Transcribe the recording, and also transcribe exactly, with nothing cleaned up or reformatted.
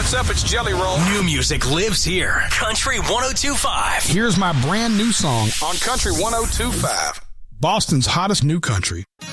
what's up? It's Jelly Roll. New music lives here. Country one oh two point five. Here's my brand new song On Country one oh two point five. Boston's hottest new country.